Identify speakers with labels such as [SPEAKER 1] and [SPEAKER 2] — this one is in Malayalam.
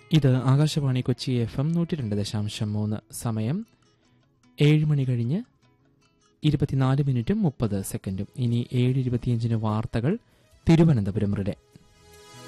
[SPEAKER 1] ഇത് ആകാശവാണി കൊച്ചി FM 102.3. സമയം 7 മണി കഴിഞ്ഞ് 24 മിനിറ്റും 30 സെക്കൻഡും. ഇനി 7:25 വാർത്തകൾ തിരുവനന്തപുരം റിലേ.